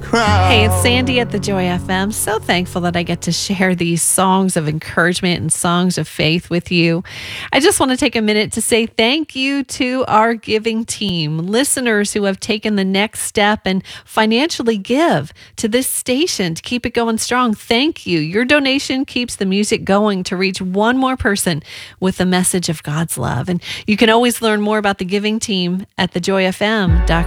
Hey, it's Sandy at the Joy FM. So thankful that I get to share these songs of encouragement and songs of faith with you. I just want to take a minute to say thank you to our giving team, listeners who have taken the next step and financially give to this station to keep it going strong. Thank you. Your donation keeps the music going to reach one more person with the message of God's love. And you can always learn more about the giving team at thejoyfm.com.